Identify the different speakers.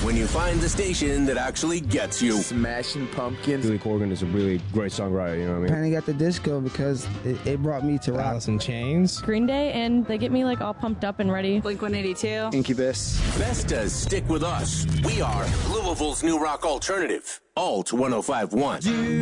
Speaker 1: when you find the station that actually gets you.
Speaker 2: Smashing Pumpkins.
Speaker 3: Billy Corgan is a really great songwriter, you know what I mean?
Speaker 4: Panic at the Disco because it brought me to rock.
Speaker 5: Alice in Chains.
Speaker 6: Green Day, and they get me like all pumped up and ready.
Speaker 7: Blink-182.
Speaker 2: Incubus.
Speaker 1: Vestas, stick with us. We are Louisville's new rock alternative. Alt 105.1.